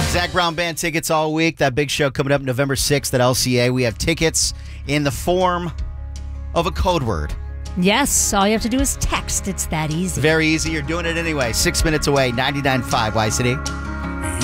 Zach Brown Band tickets all week. That big show coming up November 6th at LCA. We have tickets in the form of a code word. Yes, all you have to do is text. It's that easy. Very easy. You're doing it anyway. 6 minutes away, 99.5 YCD.